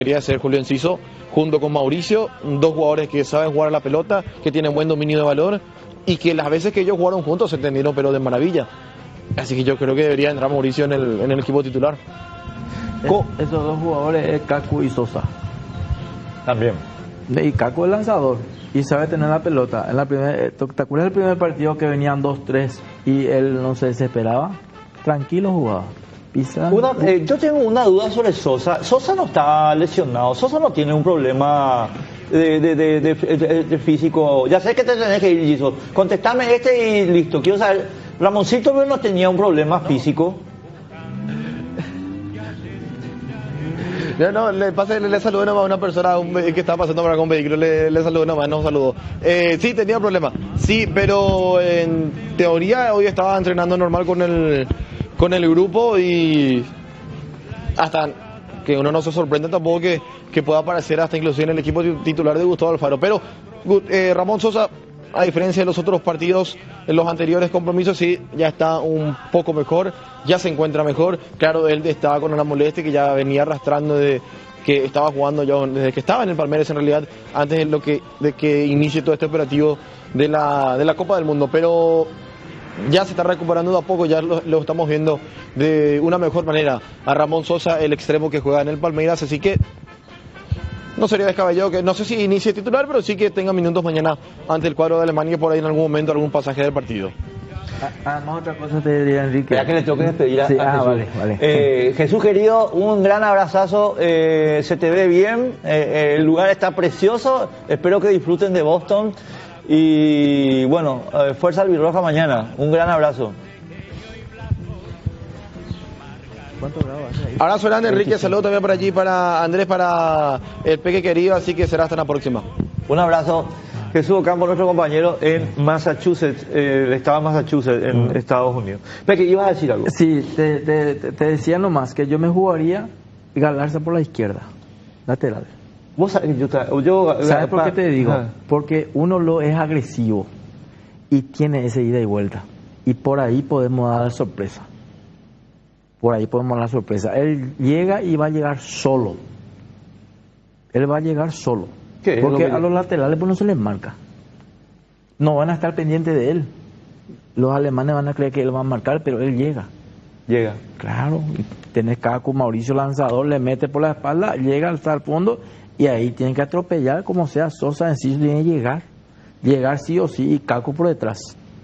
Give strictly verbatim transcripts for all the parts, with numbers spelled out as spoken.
Debería ser Julio Enciso junto con Mauricio, dos jugadores que saben jugar a la pelota, que tienen buen dominio de balón y que las veces que ellos jugaron juntos se entendieron pero de maravilla. Así que yo creo que debería entrar Mauricio en el, en el equipo titular. Es, esos dos jugadores es Kaku y Sosa. También. Y Kaku es lanzador y sabe tener la pelota. En la primer, ¿te acuerdas del primer partido que venían dos tres y él no se desesperaba? Tranquilo jugaba. Una, eh, yo tengo una duda sobre Sosa. Sosa no está lesionado. Sosa no tiene un problema de, de, de, de, de, de físico. Ya sé que te tenés que ir, Giso. Contestame este y listo. Quiero saber. Ramoncito no tenía un problema físico. No, no, le pase, le, le saludó nomás a una persona un, que estaba pasando por algún vehículo, le, le saludó nomás, no saludó. Eh, sí, tenía problema, sí, pero en teoría hoy estaba entrenando normal con el, con el grupo y hasta que uno no se sorprende tampoco que, que pueda aparecer hasta inclusive en el equipo titular de Gustavo Alfaro. Pero eh, Ramón Sosa, a diferencia de los otros partidos, en los anteriores compromisos, sí, ya está un poco mejor, ya se encuentra mejor. Claro, él estaba con una molestia que ya venía arrastrando de que estaba jugando ya desde que estaba en el Palmeiras, en realidad, antes de, lo que, de que inicie todo este operativo de la, de la Copa del Mundo. Pero ya se está recuperando de a poco, ya lo, lo estamos viendo de una mejor manera a Ramón Sosa, el extremo que juega en el Palmeiras, así que no sería descabellado que, no sé si inicie titular, pero sí que tenga minutos mañana ante el cuadro de Alemania, por ahí en algún momento algún pasaje del partido. Además, otra cosa te diría, Enrique. Ya que le tengo que despedir a, sí, a ah, Jesús. Vale, vale. Eh, Jesús querido, un gran abrazazo, eh, se te ve bien, eh, el lugar está precioso, espero que disfruten de Boston y bueno, eh, fuerza albirroja mañana, un gran abrazo. Abrazo grande, Enrique, saludos también por allí para Andrés, para el Peque querido, así que será hasta la próxima. Un abrazo. Jesús Ocampo, nuestro compañero en Massachusetts, eh, el estado de Massachusetts, en mm. Estados Unidos. Peque, ¿ibas a decir algo? Sí, te, te, te decía nomás que yo me jugaría Galarza por la izquierda, lateral. ¿Vos sabés, yo, yo, ¿Sabes por qué te digo? Ah. Porque uno lo es agresivo y tiene ese ida y vuelta. Y por ahí podemos dar sorpresa. Por ahí podemos dar la sorpresa. Él llega y va a llegar solo. Él va a llegar solo. ¿Qué? Porque a los laterales pues no se les marca. No van a estar pendientes de él. Los alemanes van a creer que él va a marcar, pero él llega. Llega. Claro. Tenés Kaku, Mauricio lanzador, le mete por la espalda, llega hasta el fondo y ahí tienen que atropellar como sea. Sosa en sí tiene que llegar. Llegar sí o sí y Kaku por detrás.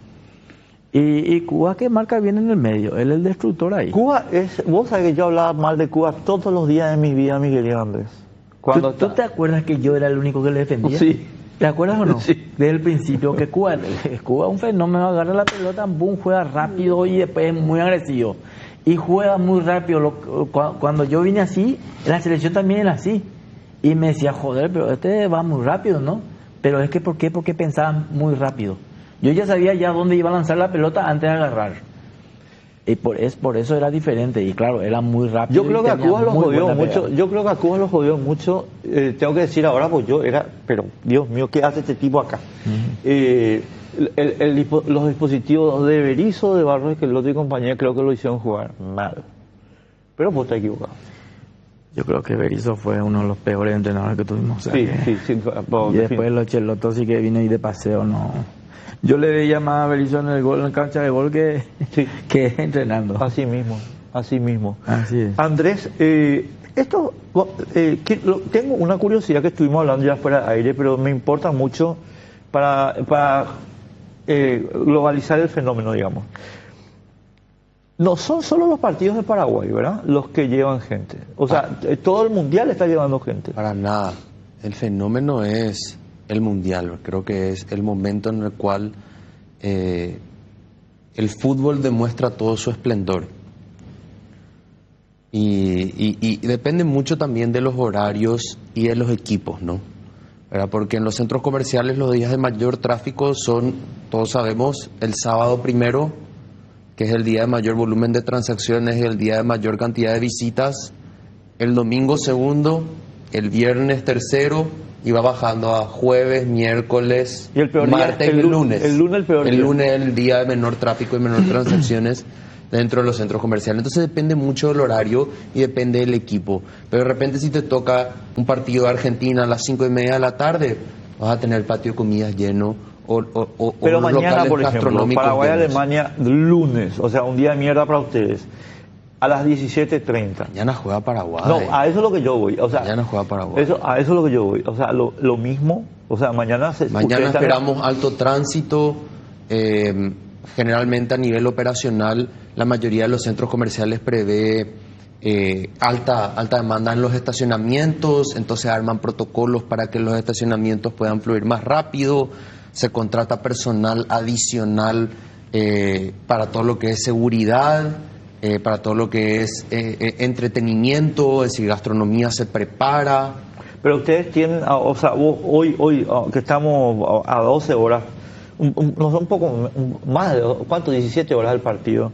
Y, y Cuba que marca bien en el medio, él es el destructor ahí. Cuba es, vos sabés que yo hablaba mal de Cuba todos los días de mi vida, mi querido Andrés. ¿Tú, ¿Tú te acuerdas que yo era el único que le defendía? Sí. ¿Te acuerdas o no? Sí. Desde el principio que Cuba, Cuba es un fenómeno, agarra la pelota, boom, juega rápido y después es muy agresivo. Y juega muy rápido. Lo, cuando yo vine así, en la selección también era así. Y me decía, joder, pero este va muy rápido, ¿no? Pero es que, ¿por qué? Porque pensaban muy rápido. Yo ya sabía ya dónde iba a lanzar la pelota antes de agarrar. Y por, es, por eso era diferente. Y claro, era muy rápido. Yo creo que a Cuba lo jodió mucho. Yo creo que a Cuba lo jodió mucho. Eh, tengo que decir ahora, pues yo era, pero Dios mío, ¿qué hace este tipo acá? Uh-huh. eh, el, el, el, los dispositivos de Berizzo, de Barros, que el otro y compañía, creo que lo hicieron jugar mal. Pero vos estás equivocado. Yo creo que Berizzo fue uno de los peores entrenadores que tuvimos. O sea, sí, que, sí, sí. Bueno, y después los Chelotos sí que vino y de paseo, no. Yo le veía más a Berizzo en el gol, en la cancha de gol que, sí. que entrenando. Así mismo, así mismo. Así es. Andrés, eh, esto, eh, que, lo, tengo una curiosidad que estuvimos hablando ya fuera de aire, pero me importa mucho para, para eh, globalizar el fenómeno, digamos. No son solo los partidos de Paraguay, ¿verdad?, los que llevan gente. O sea, ah. todo el mundial está llevando gente. Para nada. El fenómeno es el mundial. Creo que es el momento en el cual eh, el fútbol demuestra todo su esplendor. Y, y, y depende mucho también de los horarios y de los equipos, ¿no? ¿Verdad? Porque en los centros comerciales los días de mayor tráfico son, todos sabemos, el sábado primero, que es el día de mayor volumen de transacciones y el día de mayor cantidad de visitas, el domingo segundo, el viernes tercero, y va bajando a jueves, miércoles, y el peor martes día, el, y el lunes. El lunes el peor el día. lunes el día de menor tráfico y menor transacciones. dentro de los centros comerciales. Entonces depende mucho del horario y depende del equipo. Pero de repente si te toca un partido de Argentina a las cinco y media de la tarde, vas a tener el patio de comidas lleno o, o, o, Pero o los mañana, locales por ejemplo, gastronómicos Paraguay, llenos. Alemania, lunes, o sea, un día de mierda para ustedes, a las diecisiete treinta. Mañana juega Paraguay. No, a eso es lo que yo voy. O sea, Mañana juega Paraguay. Eso, a eso es lo que yo voy. O sea, lo, lo mismo. O sea, mañana se. Mañana ustedes esperamos están- alto tránsito. eh, generalmente a nivel operacional, la mayoría de los centros comerciales prevé eh, alta, alta demanda en los estacionamientos, entonces arman protocolos para que los estacionamientos puedan fluir más rápido, se contrata personal adicional eh, para todo lo que es seguridad. Eh, para todo lo que es eh, eh, entretenimiento, es decir, gastronomía se prepara. Pero ustedes tienen, ah, o sea, vos- hoy, hoy ah, que estamos a a doce horas, un, un- no sé, un poco un- más de, ¿cuánto? diecisiete horas del partido.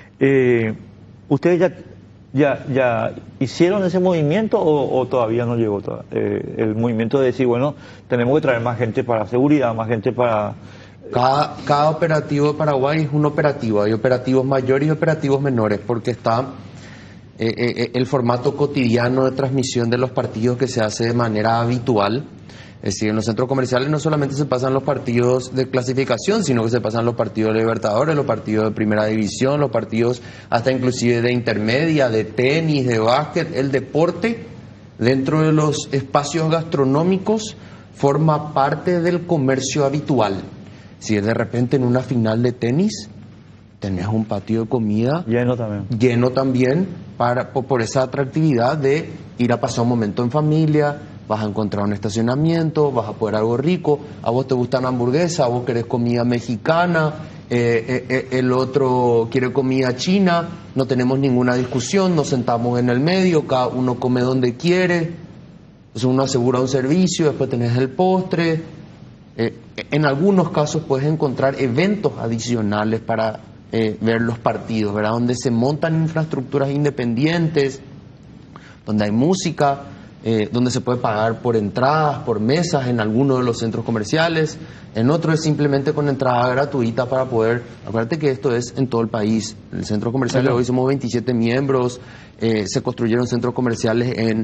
Eh, ¿Ustedes ya, ya, ya hicieron ese movimiento o, o todavía no llegó toda- eh, el movimiento de decir, bueno, tenemos que traer más gente para seguridad, más gente para... Cada, cada operativo de Paraguay es un operativo, hay operativos mayores y operativos menores, porque está eh, eh, el formato cotidiano de transmisión de los partidos que se hace de manera habitual. Es decir, en los centros comerciales no solamente se pasan los partidos de clasificación, sino que se pasan los partidos de Libertadores, los partidos de Primera División, los partidos hasta inclusive de intermedia, de tenis, de básquet. El deporte dentro de los espacios gastronómicos forma parte del comercio habitual. Si de repente en una final de tenis tenés un patio de comida Lleno también. lleno también para, por, por esa atractividad de ir a pasar un momento en familia, vas a encontrar un estacionamiento, vas a poder algo rico, a vos te gusta una hamburguesa, a vos querés comida mexicana, eh, eh, eh, el otro quiere comida china, no tenemos ninguna discusión, nos sentamos en el medio, cada uno come donde quiere, entonces uno asegura un servicio, después tenés el postre. Eh, en algunos casos puedes encontrar eventos adicionales para eh, ver los partidos, ¿verdad? Donde se montan infraestructuras independientes, donde hay música, eh, donde se puede pagar por entradas, por mesas en algunos de los centros comerciales. En otros es simplemente con entrada gratuita para poder... Acuérdate que esto es en todo el país. En el centro comercial Claro. hoy somos veintisiete miembros, eh, se construyeron centros comerciales en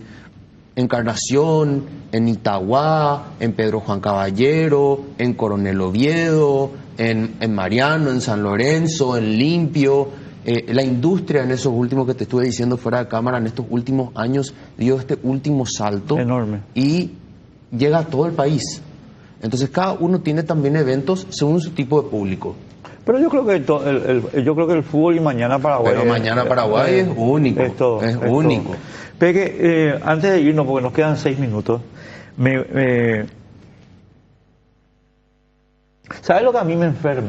Encarnación, en Itagua, en Pedro Juan Caballero, en Coronel Oviedo, en, en Mariano, en San Lorenzo, en Limpio. Eh, la industria en esos últimos que te estuve diciendo fuera de cámara, en estos últimos años, dio este último salto. Enorme. Y llega a todo el país. Entonces cada uno tiene también eventos según su tipo de público. Pero yo creo que to- el, el- yo creo que el fútbol y mañana Paraguay. Pero mañana Paraguay es único, Es todo, es todo. único. Peque, eh, antes de irnos, porque nos quedan seis minutos, me, me- ¿sabes lo que a mí me enferma?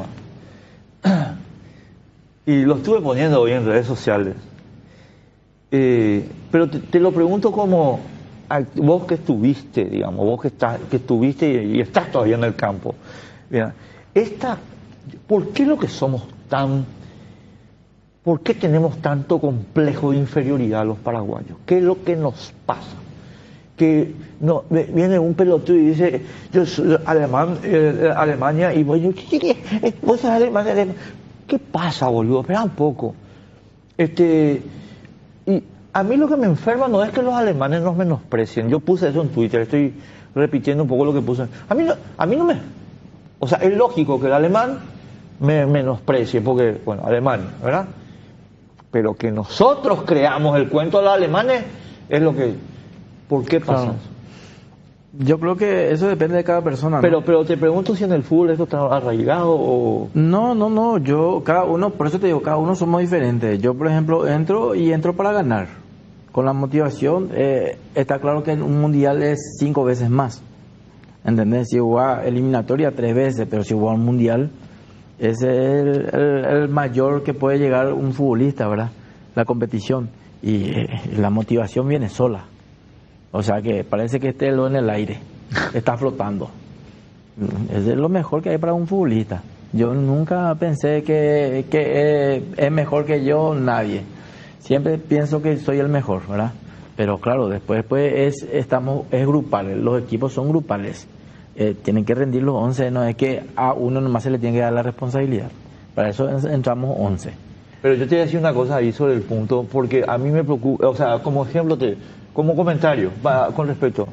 Y lo estuve poniendo hoy en redes sociales. Eh, pero te, te lo pregunto como a- vos que estuviste, digamos, vos que, estás, que estuviste y, y estás todavía en el campo. Mira, esta, ¿por qué lo que somos tan... ¿Por qué tenemos tanto complejo de inferioridad los paraguayos? ¿Qué es lo que nos pasa? Que no, ve- viene un pelotudo y dice, yo soy alemán, eh, Alemania, y voy yo, ¿qué, qué, qué? ¿Vos sos alemán, alemán? ¿Qué pasa, boludo? Espera un poco. Este, y a mí lo que me enferma no es que los alemanes nos menosprecien. Yo puse eso en Twitter, estoy repitiendo un poco lo que puse. A mí no, a mí no me... O sea, es lógico que el alemán me menosprecie, porque, bueno, Alemania, ¿verdad? Pero que nosotros creamos el cuento de los alemanes es lo que... ¿Por qué pasa Claro. eso? Yo creo que eso depende de cada persona, ¿no? Pero, pero te pregunto si en el fútbol esto está arraigado o... No, no, no, yo, cada uno, por eso te digo, cada uno somos diferentes. Yo, por ejemplo, entro y entro para ganar. Con la motivación, eh, está claro que en un mundial es cinco veces más. ¿Entendés? Si juega eliminatoria tres veces, pero si juega un mundial, ese es el, el- el mayor que puede llegar un futbolista, ¿verdad? La competición. Y eh, la motivación viene sola. O sea que parece que esté en el aire, está flotando. Eso es lo mejor que hay para un futbolista. Yo nunca pensé que, que eh, es mejor que yo nadie. Siempre pienso que soy el mejor, ¿verdad? Pero claro, después pues es estamos es grupal, los equipos son grupales. Eh, tienen que rendir los once, no es que a uno nomás se le tiene que dar la responsabilidad. Para eso en- entramos once. Pero yo te voy a decir una cosa ahí sobre el punto, porque a mí me preocupa, o sea, como ejemplo, te, como comentario, va, con respecto.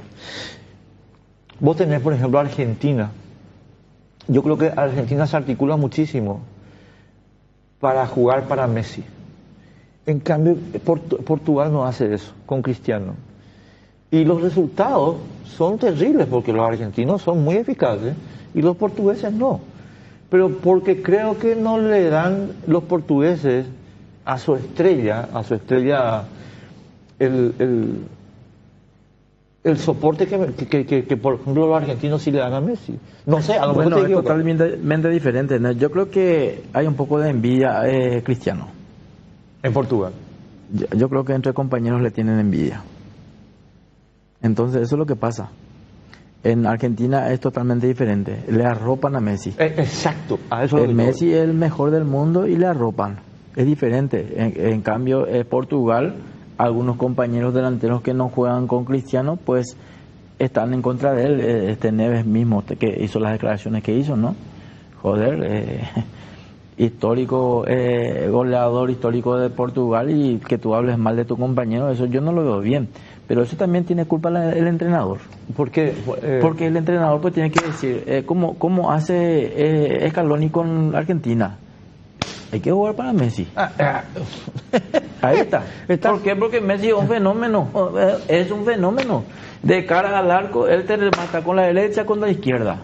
Vos tenés, por ejemplo, Argentina. Yo creo que Argentina se articula muchísimo para jugar para Messi. En cambio, Port- Portugal no hace eso con Cristiano. Y los resultados son terribles porque los argentinos son muy eficaces y los portugueses no. Pero porque creo que no le dan los portugueses a su estrella, a su estrella, el, el, el soporte que, que, que, que, por ejemplo, los argentinos sí le dan a Messi. No sé, a lo mejor Bueno, te es equivocas. totalmente diferente, ¿no? Yo creo que hay un poco de envidia eh, Cristiano. En Portugal. Yo, yo creo que entre compañeros le tienen envidia. Entonces, eso es lo que pasa. En Argentina es totalmente diferente. Le arropan a Messi. Eh, exacto. A eso es lo El que yo- Messi es el mejor del mundo y le arropan. Es diferente. En, en cambio, eh, Portugal, algunos compañeros delanteros que no juegan con Cristiano, pues están en contra de él. Eh, Este Neves mismo te- que hizo las declaraciones que hizo, ¿no? Joder, eh, histórico, eh, goleador histórico de Portugal, y que tú hables mal de tu compañero, eso yo no lo veo bien. Pero eso también tiene culpa la- el entrenador. ¿Por qué? Eh, Porque el entrenador pues tiene que decir, eh, ¿cómo, cómo hace eh, Scaloni con Argentina? Hay que jugar para Messi. ah, ah, Ahí está. Está- ¿Por qué? Porque Messi es un fenómeno. eh, Es un fenómeno. De cara al arco, él te remata con la derecha, con la izquierda.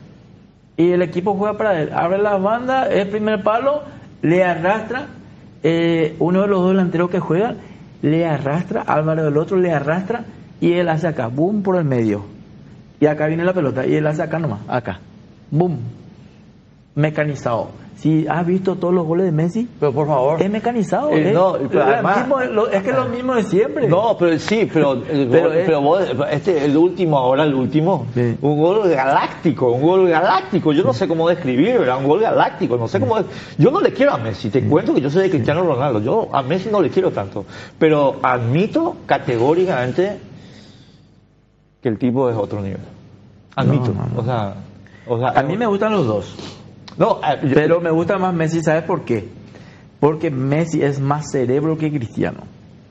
Y el equipo juega para él. Abre la banda, el primer palo, le arrastra. eh, uno de los dos delanteros que juegan, le arrastra. Álvaro del otro le arrastra. Y él hace acá, boom, por el medio. Y acá viene la pelota. Y él hace acá nomás, acá. Boom. Mecanizado. Si has visto todos los goles de Messi, pero por favor. es mecanizado. Eh, es, no, pero la además- mismo- lo- es que es lo mismo de siempre. No, pero sí, pero, eh, Pero vos- es- pero vos, este, el último, ahora el último, Sí. un gol galáctico, un gol galáctico, yo no sé cómo describir, ¿verdad? Un gol galáctico, no sé cómo, yo no le quiero a Messi, te cuento que yo soy de Cristiano Ronaldo, yo a Messi no le quiero tanto, pero admito categóricamente que el tipo es otro nivel, admito, No, no, no. o sea, o sea, A mí me gustan los dos. no, eh, yo- Pero me gusta más Messi, ¿sabes por qué? Porque Messi es más cerebro que Cristiano.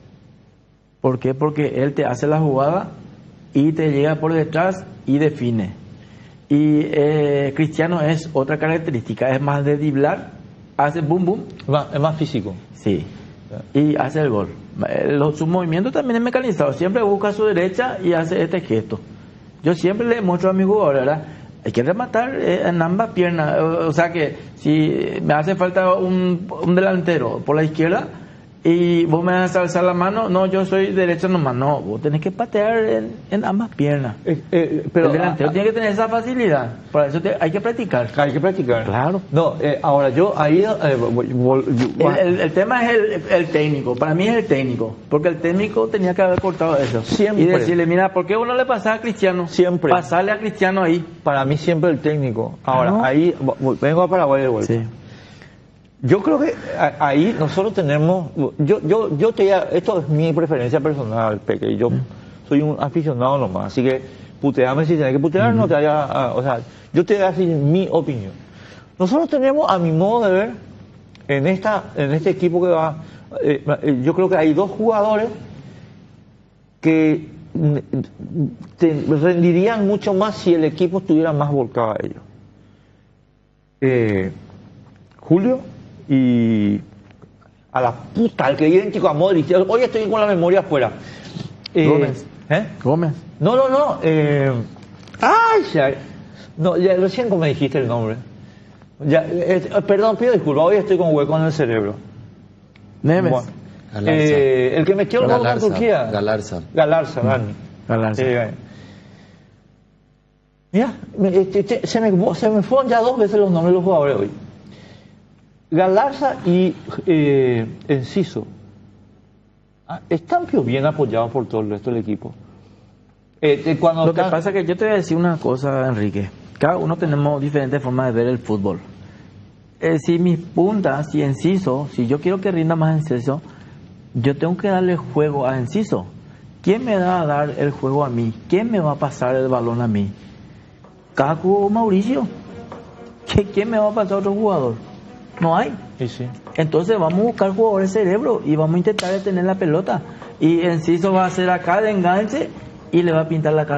¿Por qué? Porque él te hace la jugada y te llega por detrás y define. Y eh, Cristiano es otra característica, es más de driblar, hace boom boom, es más, es más físico. sí, y hace el gol. Eh, Los, su movimiento también es mecanizado, siempre busca a su derecha y hace este gesto. Yo siempre le muestro a mi jugador, ¿verdad? Hay que rematar eh, en ambas piernas. O, o sea que si me hace falta un, un delantero por la izquierda y vos me vas a alzar la mano, no, yo soy derecho nomás. No, vos tenés que patear en, en ambas piernas. Eh, eh, pero el delantero ah, tiene que tener esa facilidad. Para eso te- hay que practicar. hay que practicar. Claro. No, eh, ahora yo ahí eh, vol- vol- El, el- el tema es el, el técnico, para mí es el técnico, porque el técnico tenía que haber cortado eso. Siempre. Y decirle, mira, ¿por qué uno le pasa a Cristiano? Siempre. Pasarle a Cristiano ahí. para mí siempre el técnico. Ahora, ¿no? ahí vo- vo- vengo a Paraguay de vuelta. Sí. Yo creo que a- ahí nosotros tenemos, yo, yo, yo te, esto es mi preferencia personal, Peque, y yo soy un aficionado nomás, así que puteame si tienes que putear, no te vaya a- o sea, yo te voy a decir mi opinión. Nosotros tenemos, a mi modo de ver, en esta, en este equipo que va, eh, eh, yo creo que hay dos jugadores que mm, te rendirían mucho más si el equipo estuviera más volcado a ellos. Eh, Julio y a la puta, el que idéntico a Modric. Hoy estoy con la memoria afuera. Eh, Gómez. ¿eh? Gómez. No, no, no. Eh, ay, ya, no, ya recién como me dijiste el nombre. Ya, eh, perdón, pido disculpas. Hoy estoy con hueco en el cerebro. Neves. Bueno, Galarza. eh, el que metió el gol con Galarza, Turquía. Galarza. Galarza, Dani. Galarza. Eh, mira, me- este, este, se, me, se me fueron ya dos veces los nombres de los jugadores hoy. Galarza y eh, Enciso ah, están bien apoyados por todo el resto del equipo. Eh, eh, cuando Lo que están- pasa es que yo te voy a decir una cosa, Enrique. Cada uno tenemos diferentes formas de ver el fútbol. Eh, si mis puntas, si Enciso, si yo quiero que rinda más Enciso, yo tengo que darle juego a Enciso. ¿Quién me va a dar el juego a mí? ¿Quién me va a pasar el balón a mí? ¿Cacu o Mauricio? ¿Qué- ¿Quién me va a pasar otro jugador? no hay. Sí, sí. Entonces vamos a buscar jugadores cerebro y vamos a intentar detener la pelota. Y Enciso va a hacer acá de enganche y le va a pintar la cara